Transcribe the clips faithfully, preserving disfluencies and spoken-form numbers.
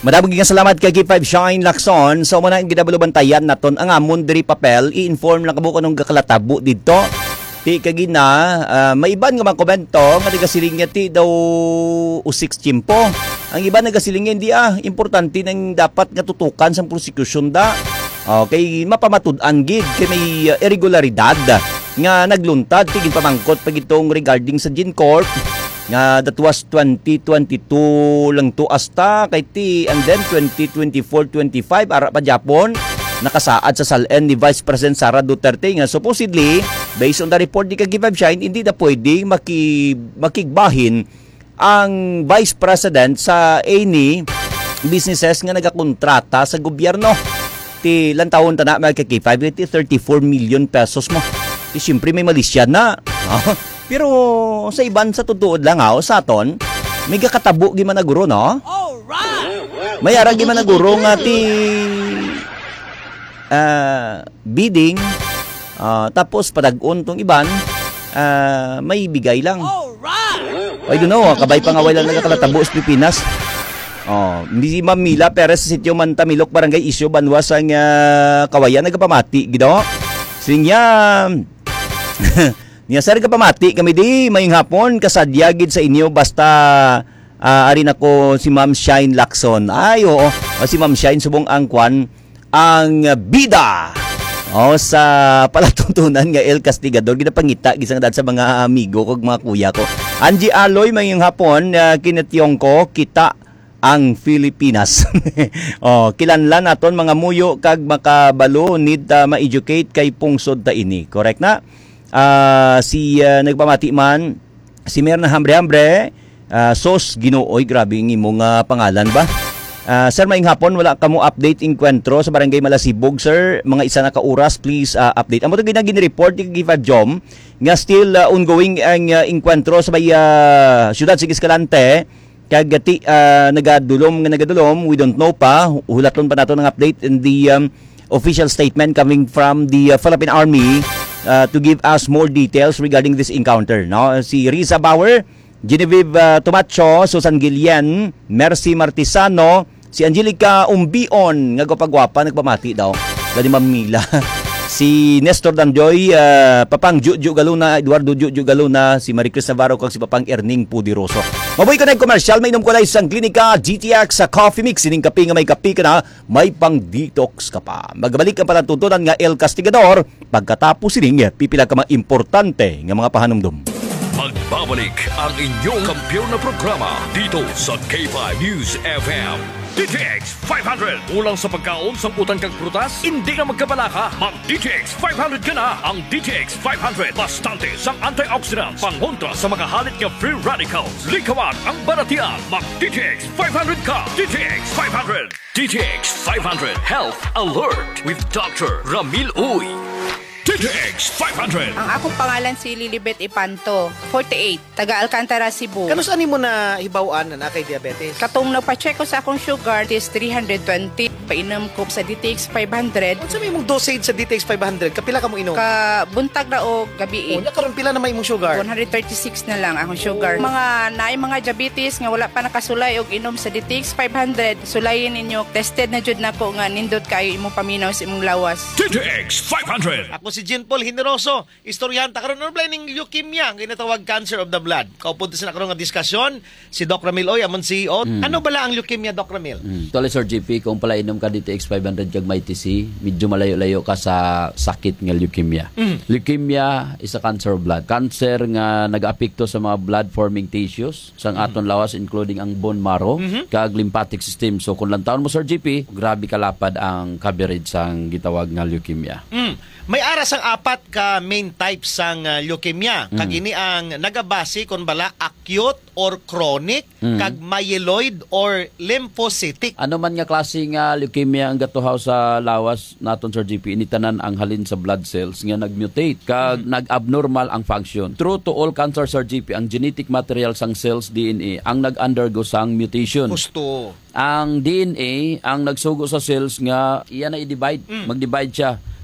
Madaming nga salamat kay K five Shine Lacson. So muna ang ginabalubantayan naton ang amon diri papel i-inform lang kamo kanong gakalatabo didto. Ti kagina uh, may iban nga mga komento nga nagasiling nga ti daw usik chimpo. Ang iba nagasiling nga hindi ah importante nang dapat nga tutukan sa prosecution da. Okay, mapamatud-an gid kay may uh, irregularidad nga nagluntad tigin pamangkot pag itong regarding sa GenCorp nga that was twenty twenty-two lang to asta kay ti and then twenty twenty-four twenty-five ara pa Japon nakasaad sa salen ni Vice President Sara Duterte nga supposedly based on the report ni K five Shine hindi na pwedeng maki, makigbahin ang Vice President sa any businesses nga nagakontrata sa gobyerno ti lang taon ta na mga K five ti thirty-four million pesos mo ti siyempre may malisya na pero sa iban sa tutuod lang ha, sa aton, may kakatabo gi managuro, no? Alright! May arang gi managuro nga ti uh, bidding, uh, tapos padag-on tong iban, uh, may bigay lang. Alright! I don't know, kabay pangaway lang nagkakalatabo sa Pilipinas. Oh, hindi si Ma'am Mila Perez sa sitio Mantamilok, Barangay Isyo, Banwas ang uh, kawayan, nagpamati, gino? Singya... Niya sir ka pamati kami di mayong hapon kasadyagid sa inyo basta uh, arin ako si Ma'am Shine Lacson. Ay oo, o, si Ma'am Shine subong ang kwan ang bida. O sa palatuntunan nga El Castigador ginapangita gisang dad sa mga amigo kog mga kuya ko. Angie Aloy mayong hapon uh, kinetiyong ko kita ang Pilipinas. Oh, kilanlan naton mga muyo kag makabalo need uh, ma-educate kay pungsod ta ini. Correct na? Uh, si uh, nagpamati man si Merna Hambre-Hambre uh, Sos Ginooy, grabe ng imong uh, pangalan ba? Uh, sir, maing hapon, wala ka mo update inkwentro sa Barangay Malasibog, sir. Mga isa na kauras, please uh, update. Amo to ginagin report ni Giva Jom nga still uh, ongoing ang uh, inkwentro sa may uh, Siyudad Sigis Calante kagati uh, nagadulom nga nagadulom, we don't know pa. Hulaton pa nato ng update in the um, official statement coming from the uh, Philippine Army Uh, to give us more details regarding this encounter. No? Si Riza Bauer, Genevieve uh, Tomacho, Susan Gillian, Mercy Martisano, si Angelica Umbion, nga gwapa-gwapa, nagpamati daw. Dali Ma'am Mila. Si Nestor Dandoy, uh, Papang Juju Galuna, Eduardo Juju Galuna, si Maricris Navarro, kag si Papang Erning Pudiroso. Maboy ka na yung commercial, may inom ko na isang klinika, G T X sa coffee mix, sining kapi nga may kapi ka na, may pang detox ka pa. Magbalik ang palatuntunan nga El Castigador, pagkatapos sining, pipila ka mga importante nga mga pahanumdum. Magbabalik ang inyong kampiyon na programa dito sa K five News F M. D T X five hundred. Ulang sa pagkaon sa utang kag prutas, hindi na magkabalaka. Mag-D T X five hundred ka na. Ang D T X five hundred, bastante sa antioxidants, pangontra sa mga halit nga free radicals. Likawan ang baratian. Mag-D T X five hundred ka. D T X five hundred. D T X five hundred Health Alert with Doctor Ramil Uy. D T X five hundred. Ang akong pangalan si Lilibet Ipanto, forty-eight, taga Alcantara, Cebu. Kanus ani mo na hibawaan na nakay diabetes? Katong nagpa-check ko sa akong sugar is three hundred twenty. Painom ko sa D T X five hundred. Unsa may imong dosage sa D T X five hundred? Kapila ka mo inom? Ka buntag na o gabi. Oh, karon pila na may imong sugar? one thirty-six na lang akong sugar. Mga naay mga diabetes nga wala pa nakasulay og inom sa D T X five hundred, sulayin ninyo. Tested na jud nako nga nindot kayo imong paminaw sa imong lawas. D T X five hundred. Ako si Jean Paul Generoso, istoryanta karon ano ba ning leukemia, ang ginatawag cancer of the blood. Kaupunta sa karon nga diskusyon si Doc Ramil Oy, amon C E O. Mm. Ano bala ang leukemia, Doc Ramil? Mm. Tole Sir G P, kung pala inom ka D T X five hundred kag may T C, medyo malayo-layo ka sa sakit nga leukemia. Mm. Leukemia is a cancer of blood. Cancer nga nag-apekto sa mga blood forming tissues sang aton mm. lawas including ang bone marrow mm-hmm. kag lymphatic system. So kung lantaon mo Sir G P, grabe kalapad ang coverage sang gitawag nga leukemia. Mm. May aras ang apat ka main types sang uh, leukemia. Mm. Kag ini ang nagabase kon bala acute or chronic, mm. kag myeloid or lymphocytic. Ano man nga klase nga leukemia ang gatuhaw sa lawas naton Sir G P, initanan ang halin sa blood cells nga nag-mutate kag mm. nag-abnormal ang function. True to all cancer Sir G P, ang genetic material sang cells D N A ang nag-undergo sang mutation. Gusto. Ang D N A ang nagsugo sa cells nga iya na i-divide, mm. mag-divide siya. Kag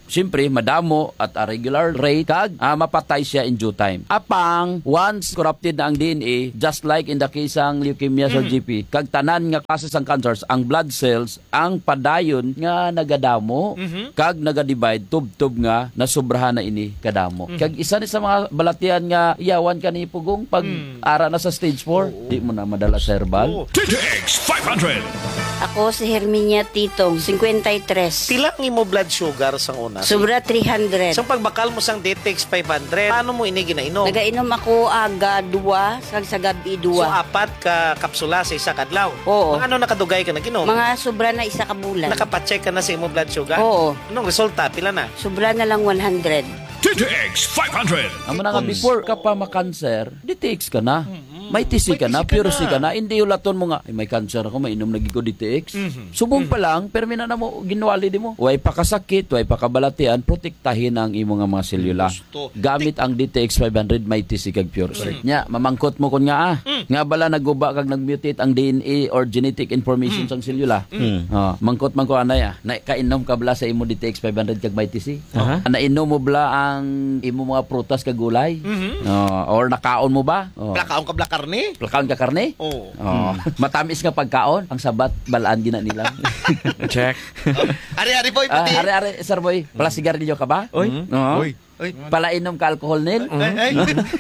siyempre madamo at a regular rate kag ah, mapatay siya in due time. Apang once corrupted na ang D N A, just like in the case ang leukemia sa G P, kag tanan nga kaso sang cancers, ang blood cells ang padayon nga nagadamo kag nagadivide tub-tub nga nasubrahan na ini kadamo. Kag isa ni sa mga balatian nga iyawan kani pugong pag ara na sa stage four, di mo na madala sa herbal. D T X five hundred. Ako si Herminia Titong, fifty-three. Pila ang imo blood sugar sang una? Sobra three hundred. Sa pagbakal mo sang D T X five hundred, paano mo ini ginainom? Nagainom ako aga duwa, sag sa gabi So duwa. apat ka kapsula sa isa kadlaw. Oo. Mga ano nakadugay ka naginom? Mga sobra na isa ka bulan. Nakapacheck ka na sa imo blood sugar? Oo. Anong resulta? Pila na? Sobra na lang one hundred. D T X five hundred. Amo na nga before ka pa makanser, D T X ka na. May T C ka na, pure C ka na. Hindi ulaton mo nga, ay may cancer ako, mainom lagi ko D T X. Subong pa lang, pero mina na mo, ginwali di mo. Way pa kasakit, way pa kabalatian, protektahin ang imo nga mga selula. Gusto. Gamit ang D T X five hundred, may T C kag pure C. Nya, mamangkot mo kun nga ah. Nga bala naguba kag nagmutate ang D N A or genetic information sang selula. Oh, mangkot man ko anay ah. Na kainom ka bala sa imo D T X five hundred kag may T C. Aha. Nainom mo bala ang imo mga prutas kag gulay. Oh, or nakaon mo ba? Oh. Plakaon ka bla karne? Plakaon ka karne? Oo. Oh. Matamis nga pagkaon. Ang sabat, balaan gina nila. Check. Ari-ari boy, Ah, puti. are, are, sir boy, pala sigarilyo ka ba? Oy. Oo. Oy. Oy. Palainom ka alcohol nil? Ay, ay.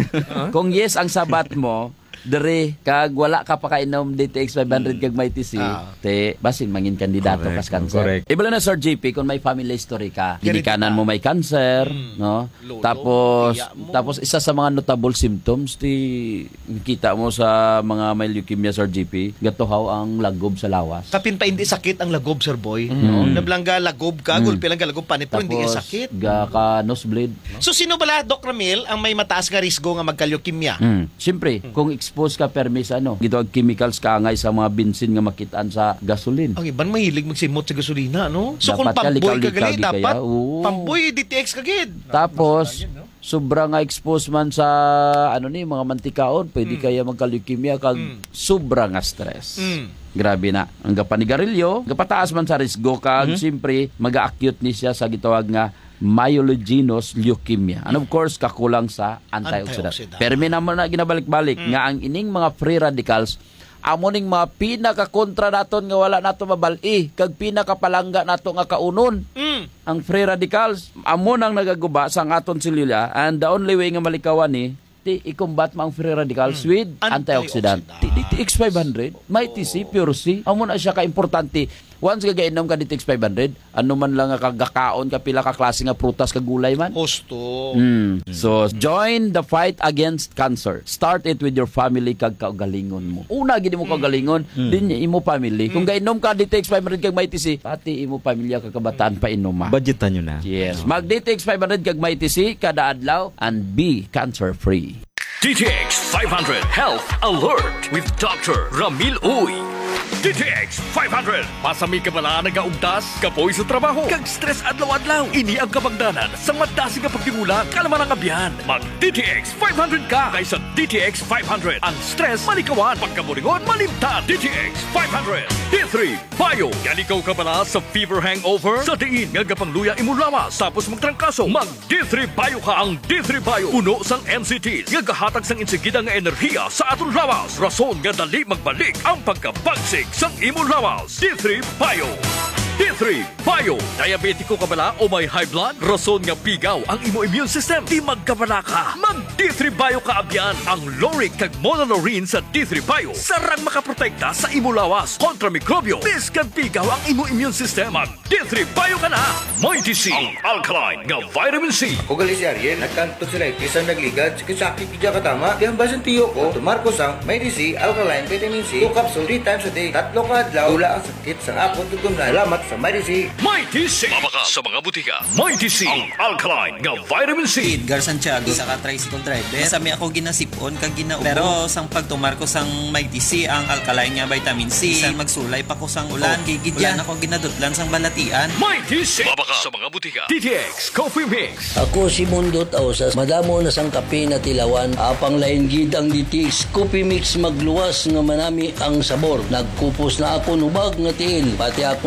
Kung yes ang sabat mo, dere kag wala ka pa kainom D T X five hundred kag may T C, Ah. te basin mangin kandidato Correct, kas cancer. correct. Ibala na Sir J P kung may family history ka, hindi Ganito kanan ka. mo may cancer, no? Lolo, Tapos tiya mo. tapos isa sa mga notable symptoms ti kita mo sa mga may leukemia Sir J P, gatuhaw ang lagob sa lawas. Kapin pa hindi sakit ang lagob, sir boy. No? Nablangga lagob ka, gulpi lang ka lagob panit pero hindi ka sakit. ga ka nosebleed. So sino bala, Doc Ramil, ang may mataas nga risgo nga magka-leukemia? Mm. Siyempre, kung expose ka permis ano, gito ang chemicals ka ngay sa mga bensin nga makitaan sa gasolin. Ang iban mahilig magsimot sa gasolina, no? So kung Dapat ka, pamboy ka likaw-likaw gali, di dapat kaya? Oo. pamboy D T X kagid. Tapos, sobra nga expose man sa ano ni mga mantikaon, pwede kaya magka-leukemia kag sobra nga stress. Mm. Grabe na. Ang kapanigarilyo, kapataas man sa risgo kag siyempre mag-acute ni siya sa gitawag nga myelogenous leukemia. And of course, kakulang sa antioxidant. Antioxidant. Pero may naman na ginabalik-balik nga ang ining mga free radicals amo ning mga pinaka-kontra naton nga wala nato mabal-i kag pinaka-palangga nato nga kaunon. Mm. Ang free radicals amo nang nagaguba sa ang aton selula and the only way nga malikawan ni ti i-combat mo ang free radicals with antioxidant. Antioxidant. D T X five hundred, may T C, pure C. Amo na siya ka-importante. Once gagainom ka D T X five hundred, ano man lang nga kagakaon ka pila ka klase nga prutas kag gulay man. Hosto. Mm. So, join the fight against cancer. Start it with your family kag kaugalingon mo. Una, gini mo kaugalingon, din niya imo family. Kung gainom ka D T X five hundred kag may T C, pati imo pamilya kag kabataan pa inuma. Budgetan nyo na. Yes. Mag D T X five hundred kag may T C kada adlaw and be cancer-free. D T X five hundred Health Alert with Doctor Ramil Uy. D T X five hundred. Pasami ka bala nagaugdas, kapoy sa trabaho, kag stress adlaw-adlaw. Ini ang kabangdanan sa madasi nga pagtingulang kalaman ang kabiyan. Mag D T X five hundred ka kaysa D T X five hundred. Ang stress malikawan, pagkaburingon malimtan. D T X five hundred. D three Bio. Galikaw ka bala sa fever hangover, sa diin nga gapangluya imong lawas, tapos magtrangkaso. Mag D three Bio ka. Ang D three Bio puno sang N C Ts nga gahatag sang insigida nga enerhiya sa aton lawas. Rason nga dali magbalik ang pagkabagsik sang imong lawas. D three Bio. D three Bio. Diabetiko ka bala o may high blood? Rason nga pigaw ang imo immune system. Di magkabala ka. Mag D three Bio ka abyan. Ang Loric kag Monolaurin sa D three Bio sarang makaprotekta sa imo lawas kontra mikrobyo. Biskan pigaw ang imo immune system. Mag D three Bio ka na. May T C, ang alkaline nga vitamin C. Ako gali si Ariel, nagkanto sila isang nagligad, sakit kaya katama, di ang basan tiyo ko, tumarko sang may D C, alkaline, vitamin C, two capsule, three times a day, tatlo ka adlaw, wala ang sakit sang akot tutungan. Salamat sa may D C. May T C. Mabaka sa mga butika. May T C, ang alkaline nga vitamin C. Edgar Santiago sa ka tricycle driver. Sami ako ginasipon kag ginaubo. Pero sang pagtumar ko sang may T C ang alkaline nga vitamin C. Sang magsulay pa ko sang ulan. Gigid yan ako ginadutlan sang balatian. May T C. Mabaka sa mga butika. D T X Coffee Mix. Ako si Mundot Ausas, madamo na sang kape na tilawan, apang lain gid ang D T X Coffee Mix magluwas nga manami ang sabor. Nagkupos na ako nubag nga tiil, pati akong arthritis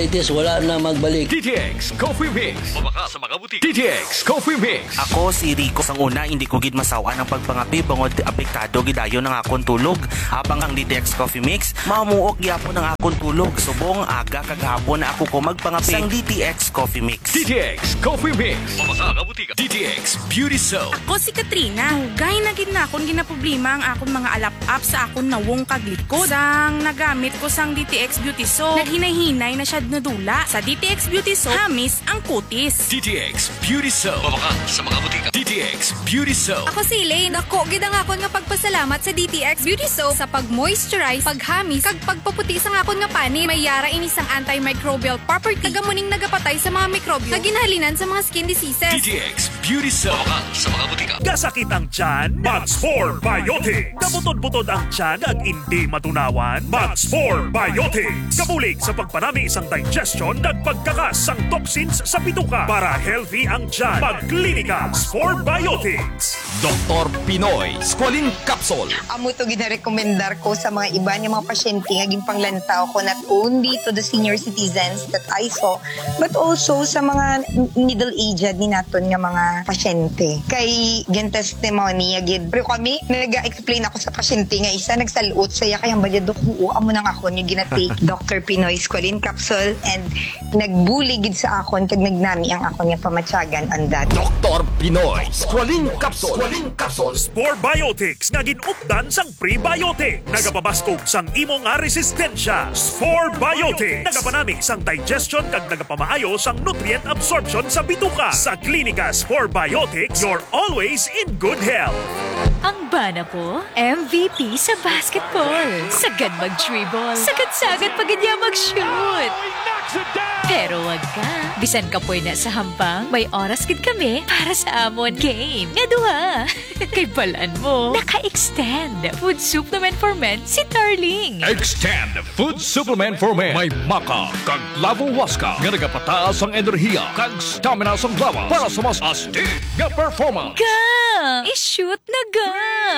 diabetes wala na magbalik. D T X Coffee Mix. Mabaka sa mga butik. D T X Coffee Mix. Ako si Rico. Sang una, hindi ko gid masawa ng pagpangapi bangod apektado gidayon ng akong tulog. Habang ang D T X Coffee Mix, mamuok gyapon ng akong tulog. Subong aga kagahapon na ako ko magpangapi sang D T X Coffee Mix. D T X Coffee Mix. Mabaka sa butik. D T X Beauty Soap. Ako si Katrina. Gay na gid na akong ginaproblema ang akong mga alap-up sa akong nawong kaglikod. Sang nagamit ko sang D T X Beauty Soap, naghinay-hinay na siya nadula. Sa D T X Beauty Soap, hamis ang kutis. D T X Beauty Soap. Mabaka sa mga butik. D T X Beauty Soap. Ako si Elaine. Ako, gid ang akon nga pagpasalamat sa D T X Beauty Soap sa pag-moisturize, paghamis, kag pagpaputi sa akon nga pani. May yara ini sang antimicrobial property. Tagamuning nagapatay sa mga mikrobyo. Sa ginhalinan sa mga skin diseases. D T X Beauty Soap. Mabaka sa mga butik. Kasakit ang tiyan, Max four Biotics. Kabutod-butod ang tiyan ag hindi matunawan, Max four Biotics. Kabulig sa pagpanami isang digestion ag pagkakas sang toxins sa bituka para healthy ang tiyan. Pagklinika four Biotics. Doktor Pinoy Squalene Capsule. Amo to ginarekomendar ko sa mga iba niya mga pasyente nga ging panglantaw ko not only to the senior citizens that I saw but also sa mga middle-aged ni naton nga mga pasyente. Kay gen testimony agid. Pero kami nag-explain ako sa pasyente nga isa nagsaluot saya kay hambal dok oo amo nang ako ni ginatake Doctor Pinoy Squalene Capsule and nagbuli gid sa akon kag nagnami ang akon nga pamatyagan and that. Doktor Pinoy Squalene Capsule. Squalene Capsule. Spore Biotics nga ginupdan sang prebiotic. Nagapabaskog sang imo nga resistensya. Spore Biotics. Nagapanami sang digestion kag nagapamaayo sang nutrient absorption sa bituka. Sa klinika Spore Biotics, you're always in good health. Ang bana ko, M V P sa basketball. Sagad mag-dribble. Sagad-sagad pagid niya mag-shoot. Pero wag ka. Bisan ka po'y na sa hampang, may oras gid kami para sa amon game. Nga duha. Kay balaan mo, naka-extend. Food supplement for men si Darling. Extend Food Supplement for Men. May maka, kag lavo waska, nga nagapataas ang enerhiya, kag stamina sa lawas para sa mas astig nga performance. Ga! I-shoot na ga!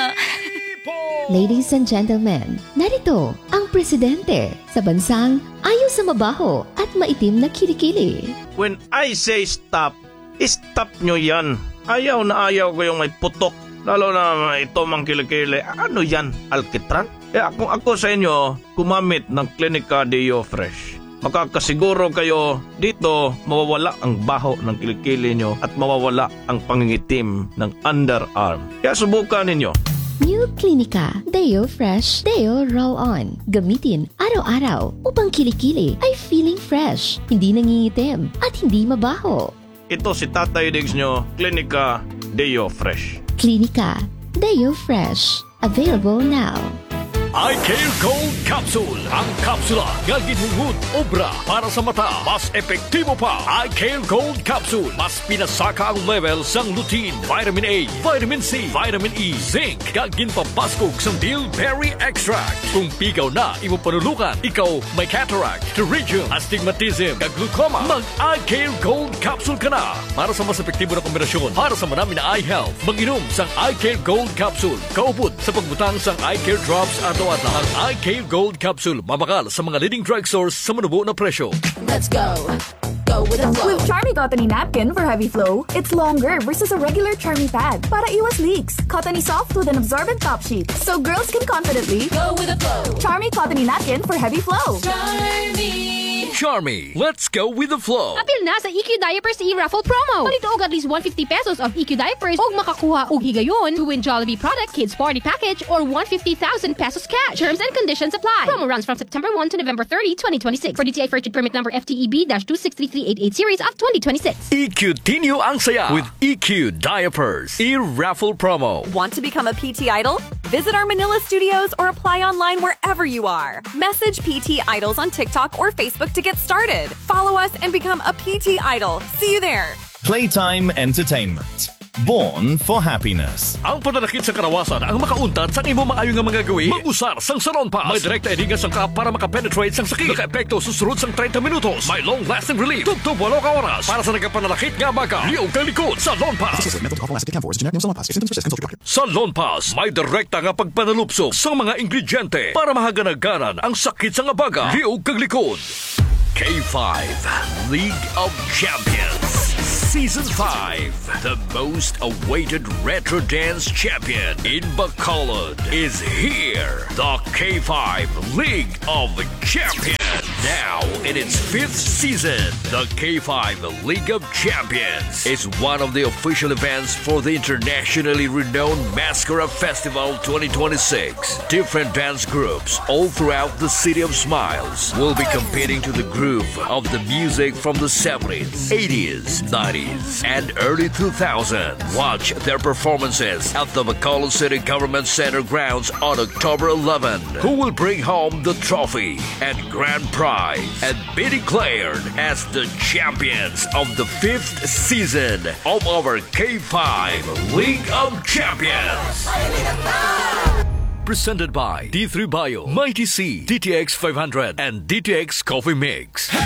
Ladies and gentlemen, narito ang presidente sa bansang ayaw sa mabaho at maitim na kilikili. When I say stop, stop nyo yan. Ayaw na ayaw ko yung may putok. Lalo na ito mang kilikili. Ano yan? Alkitran? Eh kung ako sa inyo, gumamit ng Clinica Deo Fresh. Makakasiguro kayo dito mawawala ang baho ng kilikili nyo at mawawala ang pangingitim ng underarm. Kaya subukan ninyo. New Clinica Deo Fresh Deo Roll On. Gamitin araw-araw upang kilikili ay feeling fresh, hindi nangingitim at hindi mabaho. Ito si Tatay Diggs nyo, Clinica Deo Fresh. Clinica Deo Fresh. Available now. iCare Gold Capsule. Ang kapsula nga ginhungod obra para sa mata. Mas epektibo pa. iCare Gold Capsule. Mas pinasaka ang level sang lutein, vitamin A, vitamin C, vitamin E, zinc. Kag ginpabaskog sang bilberry extract. Kung pigaw na imo panulukan, ikaw may cataract, pterygium, astigmatism, kag glaucoma, mag iCare Gold Capsule ka na. Para sa mas epektibo na kombinasyon para sa manami na eye health, mag-inom sang iCare Gold Capsule. Kaupod sa pagbutang sang iCare Drops at at ang iCare Gold Capsule mabakal sa mga leading drugstores sa manubo na presyo. Let's go. Go with the flow. With Charmy Cottony Napkin for heavy flow, it's longer versus a regular Charmy pad. Para iwas leaks. Cottony soft with an absorbent top sheet. So girls can confidently go with the flow. Charmy Cottony Napkin for heavy flow. Charmy! Charmy, let's go with the flow. Apil na sa E Q Diapers e-raffle promo. Palito og at least one hundred fifty pesos of E Q Diapers og makakuha og higayon to win Jollibee product kids party package or one hundred fifty thousand pesos cash. Terms and conditions apply. Promo runs from September first to November thirtieth, twenty twenty-six. For D T I Virtual Permit number F T E B two six three three eight eight series of twenty twenty-six. E Q Tinyo ang saya with E Q Diapers e-raffle promo. Want to become a P T idol? Visit our Manila studios or apply online wherever you are. Message P T Idols on TikTok or Facebook to get started. Follow us and become a P T idol. See you there. Playtime Entertainment. Born for happiness. Ang pananakit sa karawasan ang makauntad sa imo maayo nga mga gawin. Mag-usar sang Salon Pass. May direkta ediga sang ka para makapenetrate sang sakit. Naka-epekto susunod sang thirty minutos. May long-lasting relief. Tugtog walo ka oras. Para sa nagapananakit nga baga. Liog kang likod. Salon Pass. Salon Pass. May direkta nga pagpanalupso sa mga ingrediente para mahaganaganan ang sakit sa nga baga. Liog kang likod. K five League of Champions Season five. The most awaited retro dance champion in Bacolod is here. The K five League of Champions. Now in its fifth season, the K five League of Champions is one of the official events for the internationally renowned Mascara Festival twenty twenty-six. Different dance groups all throughout the City of Smiles will be competing to the groove of the music from the seventies, eighties, nineties, and early two thousands. Watch their performances at the Bacolod City Government Center grounds on October eleventh. Who will bring home the trophy and grand prize and be declared as the champions of the fifth season of our K five League of Champions. Presented by D three Bio, Mighty C, D T X five hundred, and D T X Coffee Mix.